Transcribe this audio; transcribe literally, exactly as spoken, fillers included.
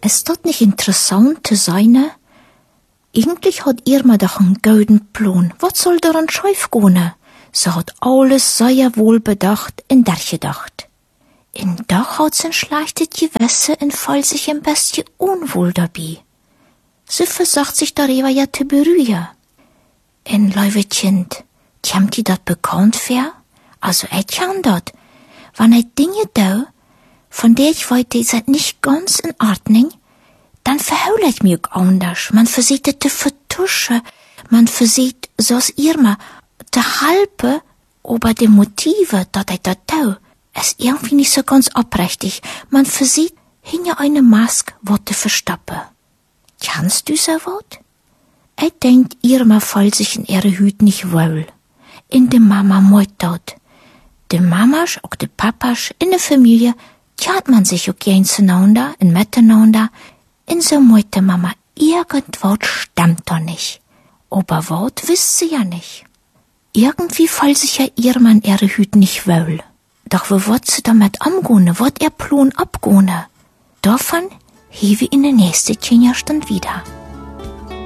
Ist das nicht interessant zu sein? Eigentlich hat Irma doch einen guten Plan. Was soll daran schief gehen? Sie hat alles sehr wohl bedacht und durchgedacht. Und doch hat sie ein schlechtes Gewissen und fühlt sich ein bisschen unwohl dabei. Sie versucht sich darüber ja zu beruhigen. Und, liebe Kind, kommt dir das bekannt vor? Also, ich kann das. Wenn ich Dinge tue, von der ich weiß, die sind nicht ganz in Ordnung, dann verhaule ich mich auch anders. Man versucht es zu vertuschen. Man versucht, so als Irma, zu helfen, aber die Motive, dass ich das tue, ist irgendwie nicht so ganz aufrichtig. Man versucht, hinter einer Maske was zu verstoppen. Kannst du so was? Ich denk, Irma fühlt sich in ihrer Hüt nicht wohl. In der Mama meut dort. Die Mamas, auch die Papas, in der Familie, kennt man sich auch gern zueinander und miteinander. In so meut die Mama, irgendwas stimmt da nicht. Aber was wisst sie ja nicht. Irgendwie fühlt sich ja Irma in ihrer Hüt nicht wohl. Doch wo wird sie damit umgehen? Wird ihr Plan abgehen? Davon hebe ich in der nächsten Kinderstunde wieder.